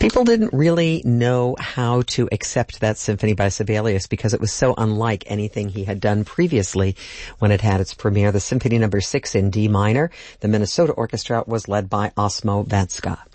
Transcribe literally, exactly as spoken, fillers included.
People didn't really know how to accept that symphony by Sibelius because it was so unlike anything he had done previously when it had its premiere. The Symphony Number Six in D minor. The Minnesota Orchestra was led by Osmo Batska.